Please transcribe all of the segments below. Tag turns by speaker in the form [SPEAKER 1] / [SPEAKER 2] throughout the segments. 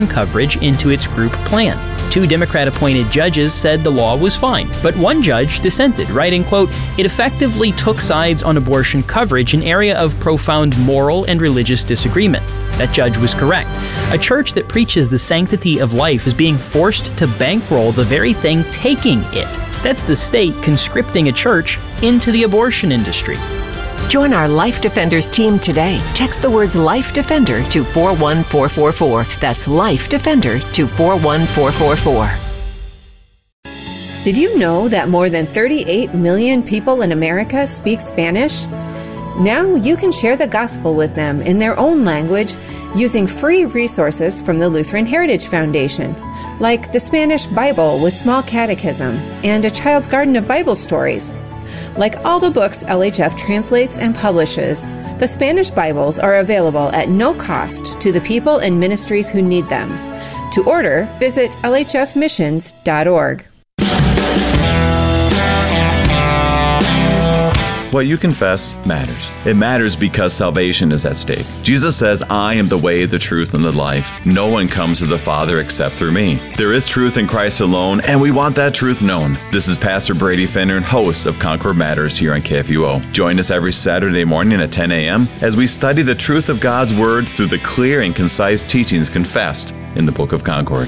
[SPEAKER 1] coverage into its group plan. 2 Democrat-appointed judges said the law was fine, but one judge dissented, writing, quote, "It effectively took sides on abortion coverage, an area of profound moral and religious disagreement." That judge was correct. A church that preaches the sanctity of life is being forced to bankroll the very thing taking it. That's the state conscripting a church into the abortion industry.
[SPEAKER 2] Join our Life Defenders team today. Text the words Life Defender to 41444. That's Life Defender to 41444.
[SPEAKER 3] Did you know that more than 38 million people in America speak Spanish? Now you can share the gospel with them in their own language using free resources from the Lutheran Heritage Foundation, like the Spanish Bible with Small Catechism and a Child's Garden of Bible Stories. Like all the books LHF translates and publishes, the Spanish Bibles are available at no cost to the people and ministries who need them. To order, visit lhfmissions.org.
[SPEAKER 4] What you confess matters. It matters because salvation is at stake. Jesus says, "I am the way, the truth, and the life. No one comes to the Father except through me." There is truth in Christ alone, and we want that truth known. This is Pastor Brady Fenner, host of Concord Matters here on KFUO. Join us every Saturday morning at 10 a.m. as we study the truth of God's Word through the clear and concise teachings confessed in the Book of Concord.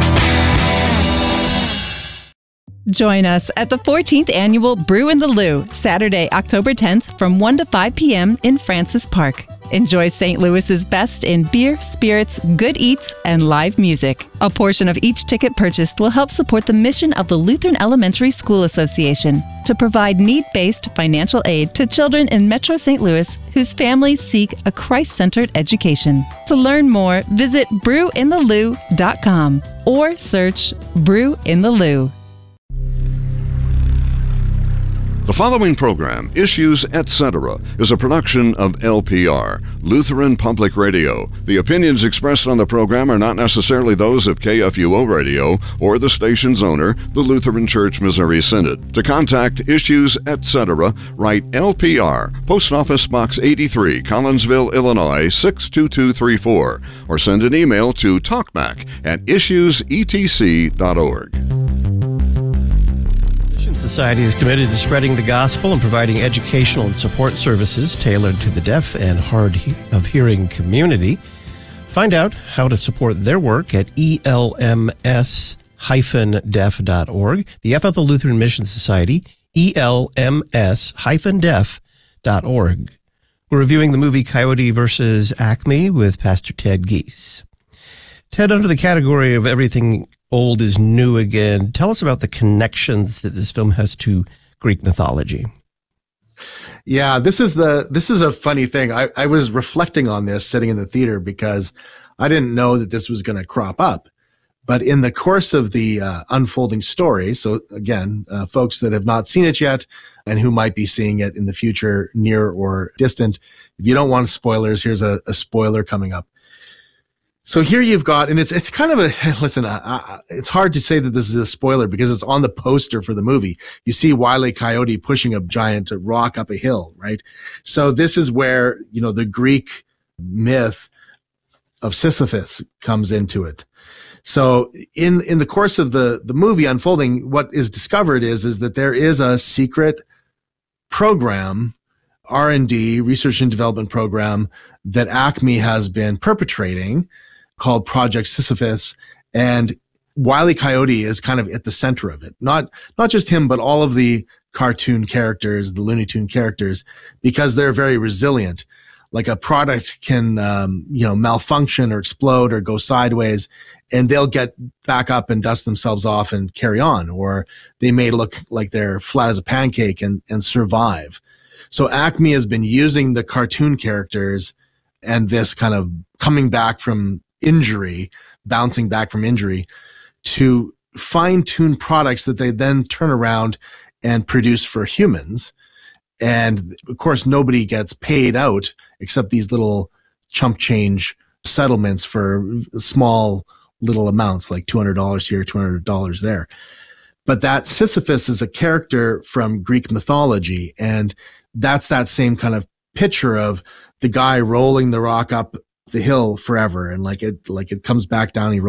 [SPEAKER 5] Join us at the 14th Annual Brew in the Lou, Saturday, October 10th from 1 to 5 p.m. in Francis Park. Enjoy St. Louis's best in beer, spirits, good eats, and live music. A portion of each ticket purchased will help support the mission of the Lutheran Elementary School Association to provide need-based financial aid to children in Metro St. Louis whose families seek a Christ-centered education. To learn more, visit brewinthelou.com or search Brew in the Lou.
[SPEAKER 6] The following program, Issues Etc., is a production of LPR, Lutheran Public Radio. The opinions expressed on the program are not necessarily those of KFUO Radio or the station's owner, the Lutheran Church Missouri Synod. To contact Issues Etc., write LPR, Post Office Box 83, Collinsville, Illinois, 62234, or send an email to talkback@issuesetc.org.
[SPEAKER 7] Society is committed to spreading the gospel and providing educational and support services tailored to the deaf and hard of hearing community. Find out how to support their work at elms-deaf.org. The F of the Lutheran Mission Society, elms-deaf.org. We're reviewing the movie Coyote vs. Acme with Pastor Ted Gies. Ted, under the category of everything old is new again, tell us about the connections that this film has to Greek mythology.
[SPEAKER 8] Yeah, this is a funny thing. I was reflecting on this sitting in the theater because I didn't know that this was going to crop up. But in the course of the unfolding story, so again, folks that have not seen it yet and who might be seeing it in the future, near or distant, if you don't want spoilers, here's a spoiler coming up. So here you've got, and it's kind of listen, it's hard to say that this is a spoiler because it's on the poster for the movie. You see Wile E. Coyote pushing a giant rock up a hill, right? So this is where, the Greek myth of Sisyphus comes into it. So in the course of the movie unfolding, what is discovered is that there is a secret program, R&D, research and development program, that Acme has been perpetrating, called Project Sisyphus, and Wile E. Coyote is kind of at the center of it. Not just him, but all of the cartoon characters, the Looney Tune characters, because they're very resilient. Like a product can, malfunction or explode or go sideways, and they'll get back up and dust themselves off and carry on, or they may look like they're flat as a pancake and survive. So Acme has been using the cartoon characters and this kind of coming back from injury, bouncing back from injury, to fine-tune products that they then turn around and produce for humans. And of course, nobody gets paid out except these little chump change settlements for small little amounts, like $200 here, $200 there. But that Sisyphus is a character from Greek mythology, and that's that same kind of picture of the guy rolling the rock up the hill forever. And like it comes back down. He